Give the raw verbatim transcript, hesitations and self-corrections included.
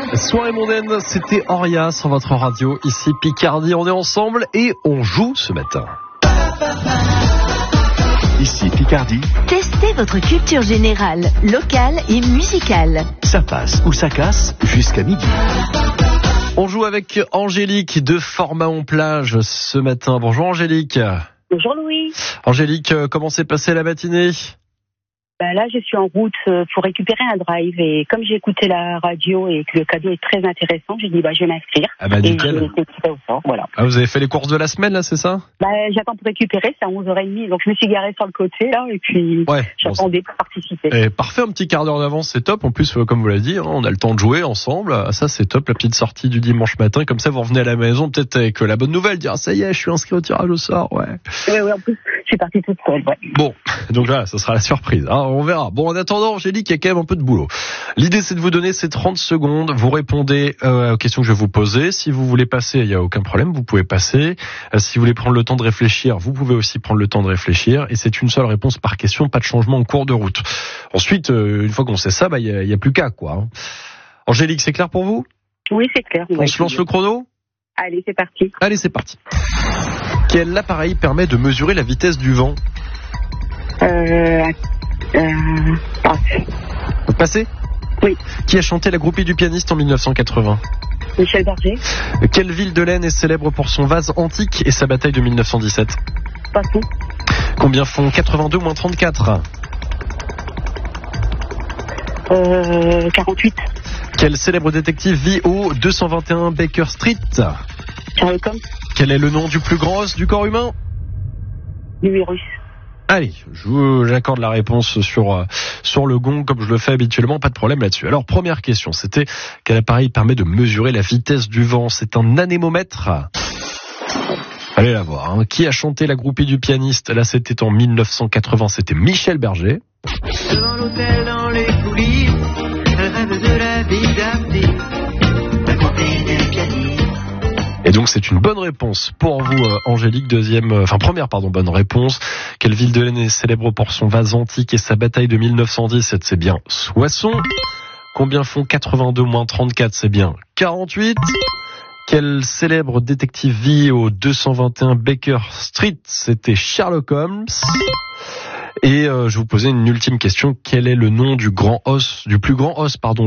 Soirée mondaine, c'était Auria sur votre radio, ici Picardie, on est ensemble et on joue ce matin. Ici Picardie, Testez votre culture générale, locale et musicale. ça passe ou ça casse jusqu'à midi. On joue avec Angélique de Fort-Mahon-Plage ce matin. Bonjour Angélique. Bonjour Louis. Angélique, comment s'est passée la matinée ? Ben là, je suis en route pour récupérer un drive et comme j'ai écouté la radio et que le cadeau est très intéressant, j'ai dit bah je vais m'inscrire. Ah bah et nickel. j'ai été tirée au sort, voilà. Ah, vous avez fait les courses de la semaine là, c'est ça ? Ben, j'attends pour récupérer, c'est à onze heures trente, donc je me suis garée sur le côté là et puis Ouais. j'attendais pour participer. Et parfait, un petit quart d'heure d'avance, c'est top. En plus, euh, comme vous l'avez dit, hein, on a le temps de jouer ensemble. Ah, ça, c'est top, la petite sortie du dimanche matin. Comme ça, vous revenez à la maison, peut-être avec euh, la bonne nouvelle, dire ah, ça y est, je suis inscrit au tirage au sort. Ouais. Oui, oui, en plus, je suis partie toute seule, ouais. Bon, donc là, ça sera la surprise. Hein, on verra. Bon, en attendant, Angélique, il y a quand même un peu de boulot. L'idée, c'est de vous donner ces trente secondes. Vous répondez euh, aux questions que je vais vous poser. Si vous voulez passer, il n'y a aucun problème, vous pouvez passer. Euh, si vous voulez prendre le temps de réfléchir, vous pouvez aussi prendre le temps de réfléchir. Et c'est une seule réponse par question, pas de changement en cours de route. Ensuite, euh, une fois qu'on sait ça, bah, il n'y a, a plus qu'à, quoi. Hein. Angélique, c'est clair pour vous ? Oui, c'est clair. On se lance le chrono ? Allez, c'est parti. Allez, c'est parti. Quel appareil permet de mesurer la vitesse du vent ? Euh, euh, passe. Vous passez ? Oui. Qui a chanté La groupie du pianiste en mille neuf cent quatre-vingts ? Michel Berger. Quelle ville de l'Aisne est célèbre pour son vase antique et sa bataille de mille neuf cent dix-sept ? Passons. Combien font quatre-vingt-deux moins trente-quatre ? Euh, quarante-huit. Quel célèbre détective vit au deux cent vingt et un Baker Street ? Sherlock Holmes. Quel est le nom du plus grand os du corps humain ? L'humérus. Allez, je vous, j'accorde la réponse sur euh, sur le gong comme je le fais habituellement, pas de problème là-dessus. Alors première question, c'était quel appareil permet de mesurer la vitesse du vent ? C'est un anémomètre. Allez la voir. Hein. Qui a chanté La groupie du pianiste ? Là, c'était en mille neuf cent quatre-vingts, c'était Michel Berger. Devant l'hôtel, dans les coulisses, elle rêve de la vie d'artiste, raconter des pianistes. Et donc c'est une bonne réponse pour vous, euh, Angélique. Deuxième, euh, enfin première, pardon, bonne réponse. Quelle ville de l'Aisne est célèbre pour son vase antique et sa bataille de mille neuf cent dix-sept ? C'est bien Soissons. Combien font quatre-vingt-deux moins trente-quatre ? C'est bien quarante-huit. Quel célèbre détective vit au deux cent vingt et un Baker Street ? C'était Sherlock Holmes. Et euh, je vous posais une ultime question. Quel est le nom du grand os, du plus grand os, pardon,